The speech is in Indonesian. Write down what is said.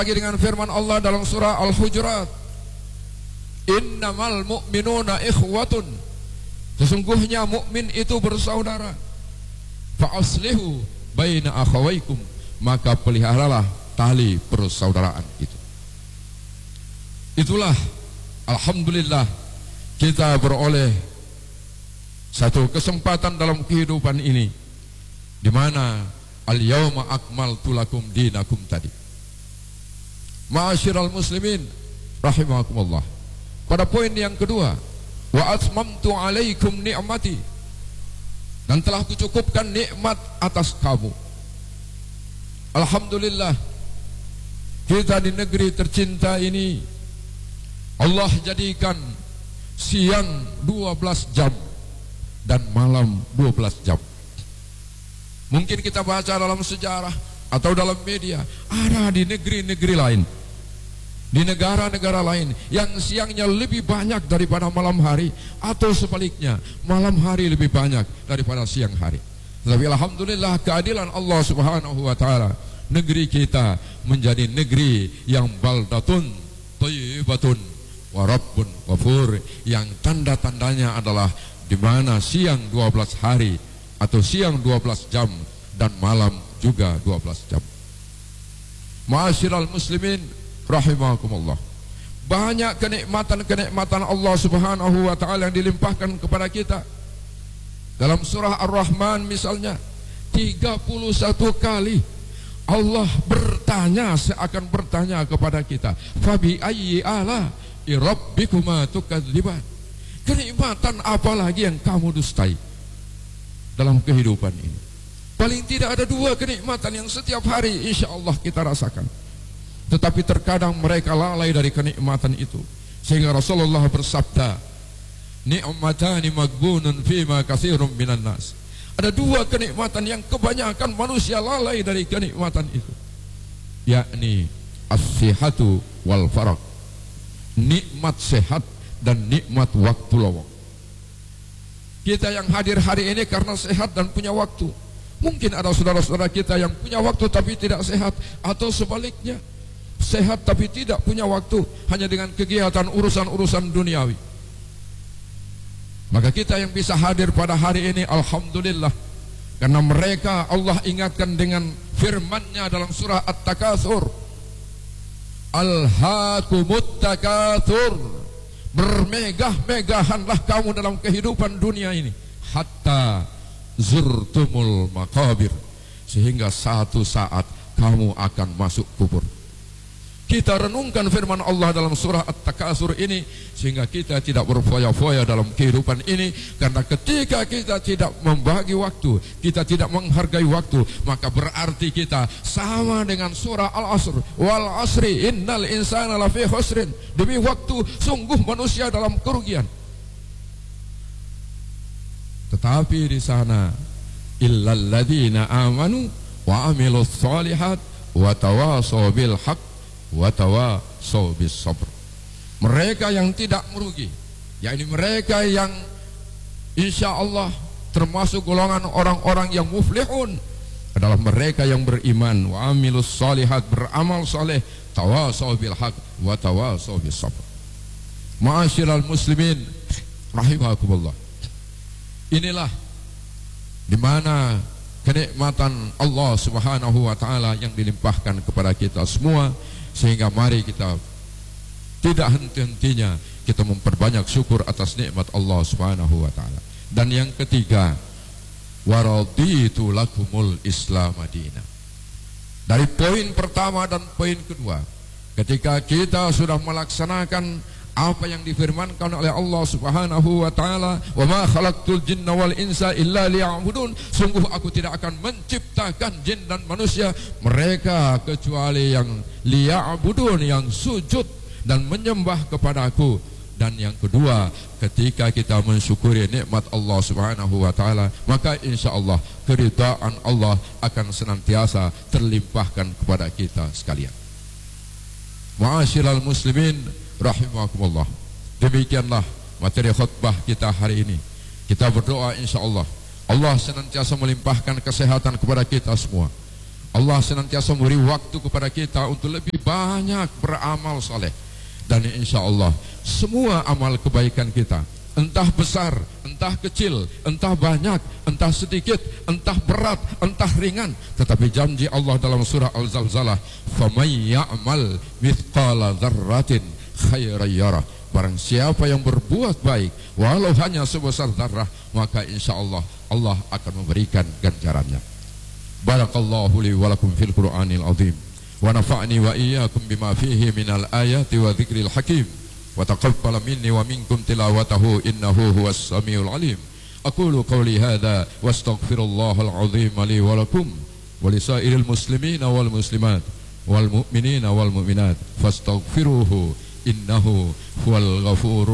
lagi dengan firman Allah dalam surah Al-Hujurat, innamal mu'minuna ikhwatun, sesungguhnya mukmin itu bersaudara. Fa aslihu baina akhawaikum, maka peliharalah tali persaudaraan itu. Itulah alhamdulillah kita beroleh satu kesempatan dalam kehidupan ini, di mana al-yauma akmaltu lakum dinakum tadi. Ma'asyiral muslimin rahimakumullah. Pada poin yang kedua, wa atmamtu alaikum ni'mati, dan telah kucukupkan nikmat atas kamu. Alhamdulillah, kita di negeri tercinta ini Allah jadikan siang 12 jam dan malam 12 jam. Mungkin kita baca dalam sejarah atau dalam media, ada di negeri-negeri lain, di negara-negara lain yang siangnya lebih banyak daripada malam hari, atau sebaliknya malam hari lebih banyak daripada siang hari. Tapi alhamdulillah keadilan Allah Subhanahu wa taala, negeri kita menjadi negeri yang baldatun thayyibatun wa rabbun ghafur, yang tanda-tandanya adalah di mana siang 12 hari atau siang 12 jam dan malam juga 12 jam. Ma'asyiral muslimin rahimakumullah, banyak kenikmatan-kenikmatan Allah Subhanahu wa taala yang dilimpahkan kepada kita. Dalam surah Ar-Rahman misalnya, 31 kali Allah akan bertanya kepada kita, fabi ayyi ala rabbikuma tukadziban, kenikmatan apa lagi yang kamu dustai dalam kehidupan ini. Paling tidak ada 2 kenikmatan yang setiap hari insya Allah kita rasakan, tetapi terkadang mereka lalai dari kenikmatan itu, sehingga Rasulullah bersabda, ni'matani maghbunun fima katsirun minan nas. Ada 2 kenikmatan yang kebanyakan manusia lalai dari kenikmatan itu, yakni as-sihhatu wal farag, nikmat sehat dan nikmat waktu lowong. Kita yang hadir hari ini karena sehat dan punya waktu. Mungkin ada saudara-saudara kita yang punya waktu tapi tidak sehat, atau sebaliknya, sehat tapi tidak punya waktu, hanya dengan kegiatan urusan-urusan duniawi. Maka kita yang bisa hadir pada hari ini alhamdulillah, karena mereka Allah ingatkan dengan firman-Nya dalam surah At-Takatsur, alhaakumut takatsur, bermegah-megahanlah kamu dalam kehidupan dunia ini, hatta zurtumul maqabir, sehingga satu saat kamu akan masuk kubur. Kita renungkan firman Allah dalam surah At-Takatsur ini, sehingga kita tidak berfoya-foya dalam kehidupan ini. Karena ketika kita tidak membagi waktu, kita tidak menghargai waktu, maka berarti kita sama dengan surah Al-Asr, wal asri innal insana lafi khusrin, demi waktu sungguh manusia dalam kerugian. Tetapi di sana illal ladzina amanu wa amilus shalihat wa tawasaw bil haqq wa tawasaw bis sabr. Mereka yang tidak merugi, yakni mereka yang insya Allah termasuk golongan orang-orang yang muflihun, adalah mereka yang beriman, wa amilus shalihat, beramal saleh, tawasaw bil haqq wa tawasaw bis sabr. Ma'asyiral muslimin rahimakumullah, inilah di mana kenikmatan Allah Subhanahu wa taala yang dilimpahkan kepada kita semua, sehingga mari kita tidak henti-hentinya kita memperbanyak syukur atas nikmat Allah Subhanahu wa taala. Dan yang ketiga, waraditu lakumul Islam madinah. Dari poin pertama dan poin kedua, ketika kita sudah melaksanakan apa yang difirmankan oleh Allah Subhanahu wa taala, wa ma khalaqtul jinna wal insa illa liya'budun, sungguh aku tidak akan menciptakan jin dan manusia mereka kecuali yang liya'budun, yang sujud dan menyembah kepadaku. Dan yang kedua, ketika kita mensyukuri nikmat Allah Subhanahu wa taala, maka insyaallah keridhaan Allah akan senantiasa terlimpahkan kepada kita sekalian. Ma'asyiral muslimin rahimakumullah, demikianlah materi khutbah kita hari ini. Kita berdoa insyaallah Allah senantiasa melimpahkan kesehatan kepada kita semua. Allah senantiasa memberi waktu kepada kita untuk lebih banyak beramal saleh. Dan insya Allah semua amal kebaikan kita, entah besar, entah kecil, entah banyak, entah sedikit, entah berat, entah ringan, tetapi janji Allah dalam surah Al-Zalzalah, "Faman ya'mal mithqala dzarratin khairan yarah." Barang siapa yang berbuat baik walau hanya sebesar zarrah, maka insya Allah Allah akan memberikan ganjarannya. Barakallahu li wa lakum fil Qur'anil azim, wa nafa'ni wa iyyakum bima fihi minal ayati wa dzikril hakim, wa taqabbal minni wa minkum tilawatahu innahu huwas samiul alim. Aqulu qawli hadza wa astaghfirullahal azim li wa lakum wa lisairil muslimina wal muslimat wal mu'minina wal mu'minat fastaghfiruhu innahu huwal ghafurur